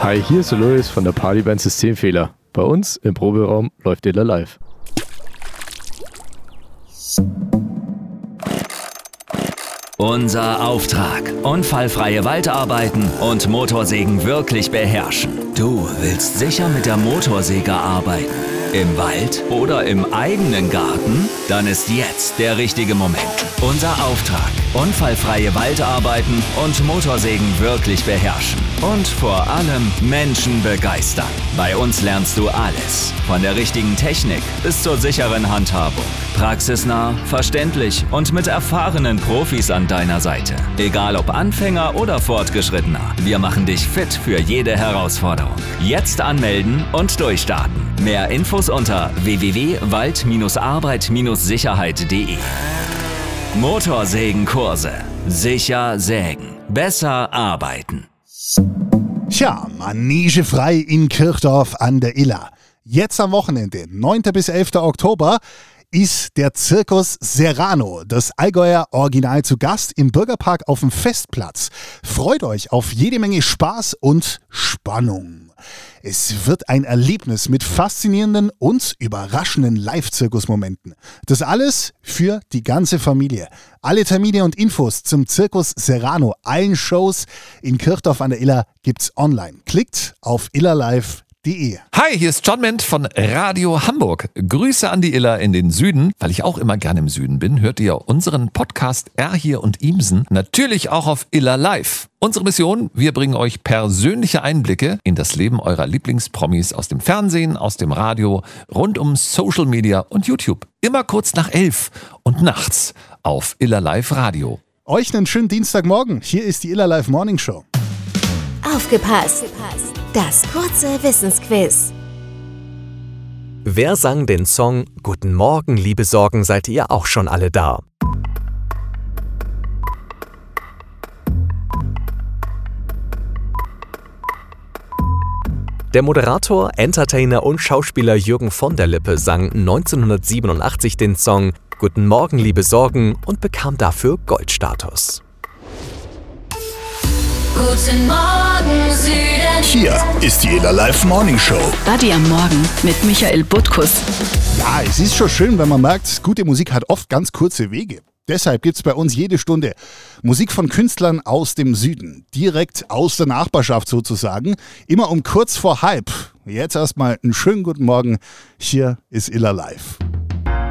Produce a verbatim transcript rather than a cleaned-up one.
Hi, hier ist der Louis von der Partyband Systemfehler. Bei uns im Proberaum läuft Iller live. Unser Auftrag: unfallfreie Waldarbeiten und Motorsägen wirklich beherrschen. Du willst sicher mit der Motorsäge arbeiten? Im Wald oder im eigenen Garten? Dann ist jetzt der richtige Moment. Unser Auftrag: unfallfreie Waldarbeiten und Motorsägen wirklich beherrschen. Und vor allem Menschen begeistern. Bei uns lernst du alles. Von der richtigen Technik bis zur sicheren Handhabung. Praxisnah, verständlich und mit erfahrenen Profis an deiner Seite. Egal ob Anfänger oder Fortgeschrittener, wir machen dich fit für jede Herausforderung. Jetzt anmelden und durchstarten. Mehr Infos unter w w w punkt wald arbeit sicherheit punkt d e. Motorsägenkurse. Sicher sägen. Besser arbeiten. Tja, Manege frei in Kirchdorf an der Iller. Jetzt am Wochenende, neunten bis elften Oktober, ist der Zirkus Serrano, das Allgäuer Original, zu Gast im Bürgerpark auf dem Festplatz. Freut euch auf jede Menge Spaß und Spannung. Es wird ein Erlebnis mit faszinierenden und überraschenden Live-Zirkusmomenten. Das alles für die ganze Familie. Alle Termine und Infos zum Zirkus Serrano, allen Shows in Kirchdorf an der Iller gibt's online. Klickt auf illerlive punkt de. Hi, hier ist John Ment von Radio Hamburg. Grüße an die Iller in den Süden. Weil ich auch immer gerne im Süden bin, hört ihr unseren Podcast R hier und Imsen natürlich auch auf Iller Live. Unsere Mission: wir bringen euch persönliche Einblicke in das Leben eurer Lieblingspromis aus dem Fernsehen, aus dem Radio, rund um Social Media und YouTube. Immer kurz nach elf und nachts auf Iller Live Radio. Euch einen schönen Dienstagmorgen. Hier ist die Iller Live Morning Show. Aufgepasst! Das kurze Wissensquiz. Wer sang den Song "Guten Morgen, liebe Sorgen, seid ihr auch schon alle da"? Der Moderator, Entertainer und Schauspieler Jürgen von der Lippe sang neunzehnhundertsiebenundachtzig den Song "Guten Morgen, liebe Sorgen" und bekam dafür Goldstatus. Guten Morgen, Süden. Hier ist die Iller Live Morning Show. Buddy am Morgen mit Michael Butkus. Ja, es ist schon schön, wenn man merkt, gute Musik hat oft ganz kurze Wege. Deshalb gibt's bei uns jede Stunde Musik von Künstlern aus dem Süden. Direkt aus der Nachbarschaft sozusagen. Immer um kurz vor halb. Jetzt erstmal einen schönen guten Morgen. Hier ist Iller Live.